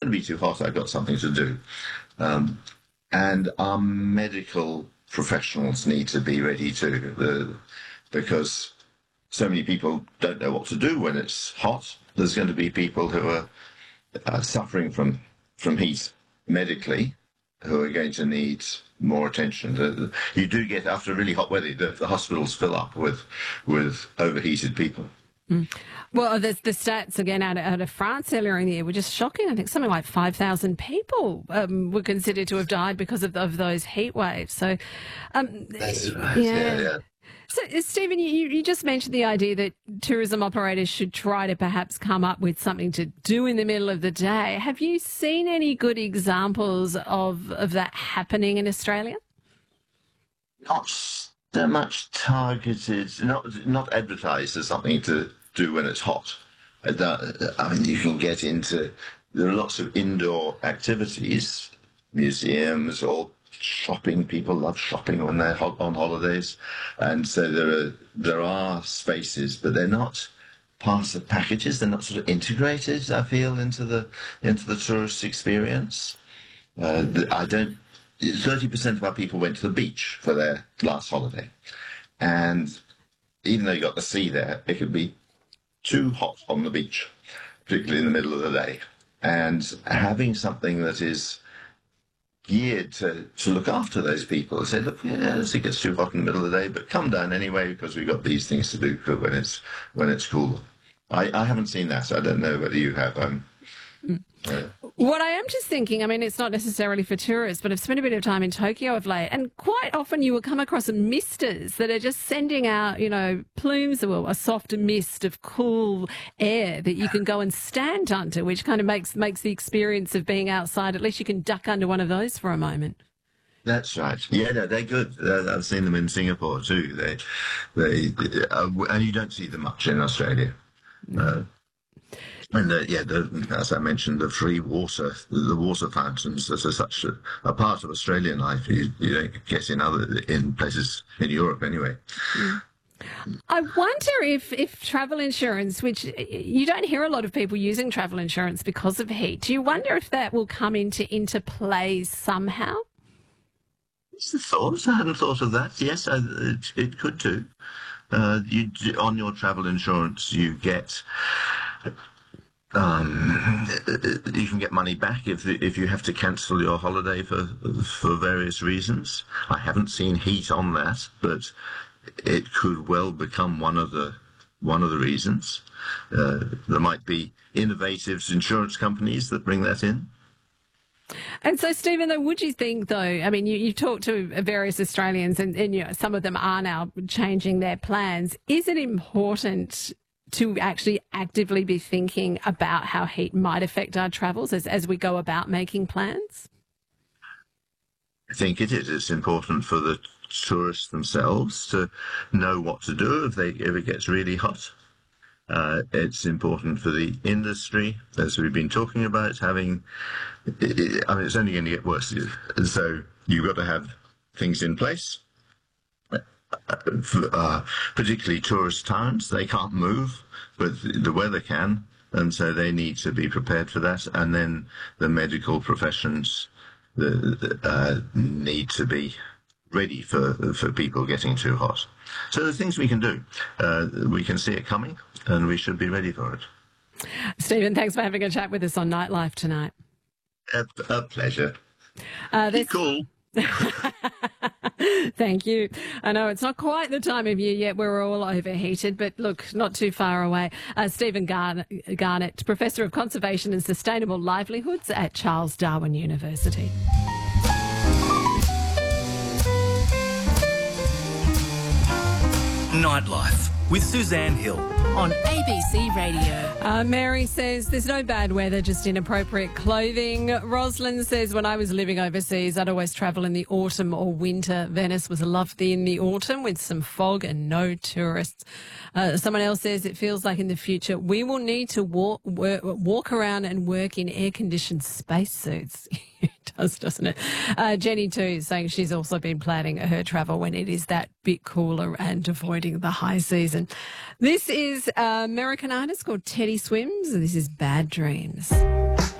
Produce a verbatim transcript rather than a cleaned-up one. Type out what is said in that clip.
going to be too hot. I've got something to do. Um, and our medical professionals need to be ready too, the, because so many people don't know what to do when it's hot. There's going to be people who are uh, suffering from, from heat medically, who are going to need more attention. The, you do get, after really hot weather, the, the hospitals fill up with with overheated people. Mm. Well, the, the stats again out of, out of France earlier in the year were just shocking. I think something like five thousand people um, were considered to have died because of, of those heat waves. So, um, That's right. yeah. yeah, yeah. So, Stephen, you, you just mentioned the idea that tourism operators should try to perhaps come up with something to do in the middle of the day. Have you seen any good examples of, of that happening in Australia? Not so much targeted, not not advertised as something to do when it's hot. I mean, you can get into, there are lots of indoor activities, museums, or shopping. People love shopping when they're on holidays, and so there are there are spaces, but they're not part of packages. They're not sort of integrated, I feel, into the into the tourist experience. Uh, I don't. Thirty percent of our people went to the beach for their last holiday, and even though you got the sea there, it could be too hot on the beach, particularly in the middle of the day. And having something that is geared to, to look after those people and say, look, yes, it gets too hot in the middle of the day, but come down anyway because we've got these things to do for when it's when it's cool. I, I haven't seen that, so I don't know whether you have. Um, mm. uh, What I am just thinking, I mean, it's not necessarily for tourists, but I've spent a bit of time in Tokyo of late, and quite often you will come across misters that are just sending out, you know, plumes of a soft mist of cool air that you can go and stand under, which kind of makes makes the experience of being outside, at least you can duck under one of those for a moment. That's right. Yeah, no, they're good. Uh, I've seen them in Singapore too. They, they, uh, and you don't see them much in Australia. Uh, And uh, yeah, the, as I mentioned, the free water, the water fountains that are such a, a part of Australian life, you, you don't get in other in places in Europe anyway. Mm. I wonder if, if travel insurance, which you don't hear a lot of people using travel insurance because of heat, do you wonder if that will come into into play somehow? It's the thought. I hadn't thought of that. Yes, I, it, it could do. Uh, you on your travel insurance, you get. Um, you can get money back if if you have to cancel your holiday for for various reasons. I haven't seen heat on that, but it could well become one of the one of the reasons. Uh, there might be innovative insurance companies that bring that in. And so, Stephen, though, would you think, though, I mean, you, you talk to various Australians and, and you know, some of them are now changing their plans. Is it important to actually actively be thinking about how heat might affect our travels as, as we go about making plans? I think it is. It's important for the tourists themselves to know what to do if they if it gets really hot. Uh, it's important for the industry, as we've been talking about, having, I mean, it's only going to get worse. So you've got to have things in place. Uh, particularly tourist towns, they can't move, but the weather can, and so they need to be prepared for that. And then the medical professions the, the, uh, need to be ready for for people getting too hot. So the things we can do, uh, we can see it coming, and we should be ready for it. Stephen, thanks for having a chat with us on Nightlife tonight. A, a pleasure. Uh, Be cool. Thank you. I know it's not quite the time of year yet. We're all overheated, but look, not too far away. Uh, Stephen Garnett, Garnett, Professor of Conservation and Sustainable Livelihoods at Charles Darwin University. Nightlife with Suzanne Hill on A B C Radio. Uh, Mary says there's no bad weather, just inappropriate clothing. Rosalind says when I was living overseas, I'd always travel in the autumn or winter. Venice was lovely in the autumn with some fog and no tourists. Uh, someone else says it feels like in the future we will need to walk, work, walk around and work in air-conditioned spacesuits. It does, doesn't it? Uh, Jenny too is saying she's also been planning her travel when it is that bit cooler and avoiding the high season. This is an American artist called Teddy Swims, and this is Bad Dreams.